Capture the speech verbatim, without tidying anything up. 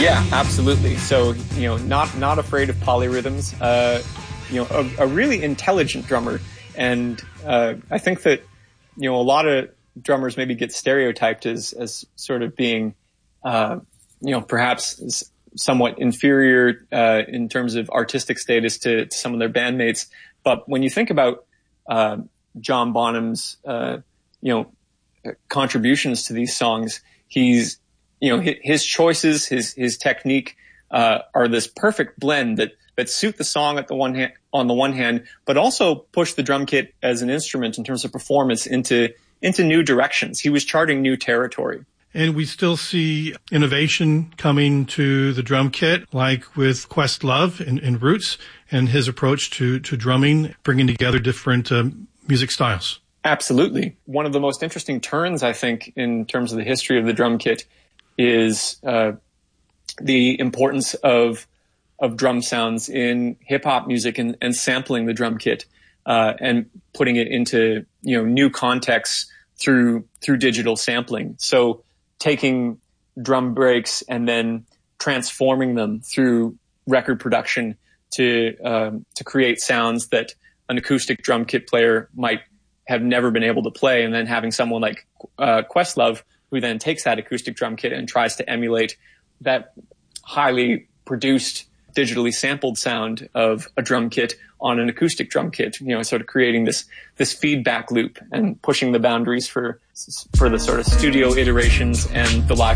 Yeah, absolutely. So, you know, not not afraid of polyrhythms. Uh, you know, a, a really intelligent drummer, and uh, I think that you know a lot of drummers maybe get stereotyped as as sort of being, uh, you know, perhaps somewhat inferior uh, in terms of artistic status to, to some of their bandmates. But when you think about uh, John Bonham's, uh, you know, contributions to these songs, he's You know, his choices, his his technique uh, are this perfect blend that that suit the song at the one hand, on the one hand, but also push the drum kit as an instrument in terms of performance into into new directions. He was charting new territory. And we still see innovation coming to the drum kit, like with Questlove in, in Roots and his approach to to drumming, bringing together different um, music styles. Absolutely. One of the most interesting turns, I think, in terms of the history of the drum kit is uh, the importance of of drum sounds in hip hop music and, and sampling the drum kit uh, and putting it into you know new contexts through through digital sampling. So taking drum breaks and then transforming them through record production to um, to create sounds that an acoustic drum kit player might have never been able to play, and then having someone like uh, Questlove, who then takes that acoustic drum kit and tries to emulate that highly produced, digitally sampled sound of a drum kit on an acoustic drum kit, you know, sort of creating this, this feedback loop and pushing the boundaries for, for the sort of studio iterations and the live